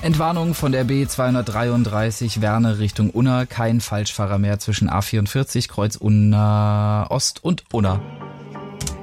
Entwarnung von der B233 Werne Richtung Unna. Kein Falschfahrer mehr zwischen A44 Kreuz Unna Ost und Unna.